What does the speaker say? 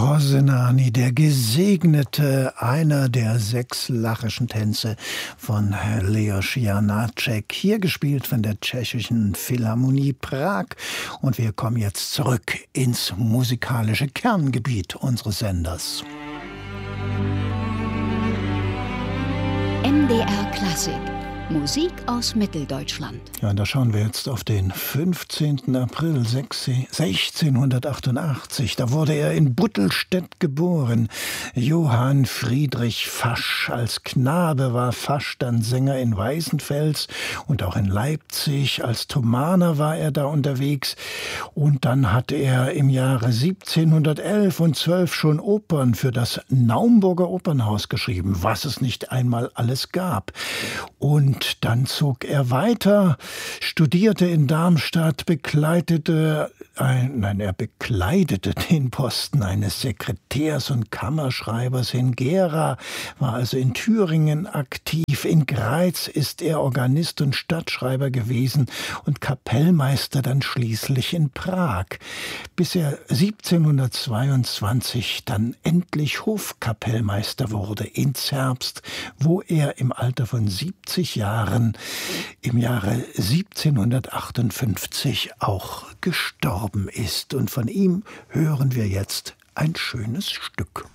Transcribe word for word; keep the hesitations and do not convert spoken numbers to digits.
Rosenani, der Gesegnete, einer der sechs lachischen Tänze von Leos Janáček, hier gespielt von der Tschechischen Philharmonie Prag. Und wir kommen jetzt zurück ins musikalische Kerngebiet unseres Senders. M D R Klassik. Musik aus Mitteldeutschland. Ja, und da schauen wir jetzt auf den fünfzehnten April sechzehnhundertachtundachtzig. Da wurde er in Buttelstedt geboren. Johann Friedrich Fasch. Als Knabe war Fasch dann Sänger in Weißenfels und auch in Leipzig. Als Thomaner war er da unterwegs. Und dann hat er im Jahre siebzehnhundertelf und zwölf schon Opern für das Naumburger Opernhaus geschrieben, was es nicht einmal alles gab. Und Und dann zog er weiter, studierte in Darmstadt, bekleidete, ein, nein, er bekleidete den Posten eines Sekretärs und Kammerschreibers in Gera, war also in Thüringen aktiv. In Greiz ist er Organist und Stadtschreiber gewesen und Kapellmeister dann schließlich in Prag, bis er siebzehnhundertzweiundzwanzig dann endlich Hofkapellmeister wurde in Zerbst, wo er im Alter von siebzig Jahren im Jahre siebzehnhundertachtundfünfzig auch gestorben ist. Und von ihm hören wir jetzt ein schönes Stück.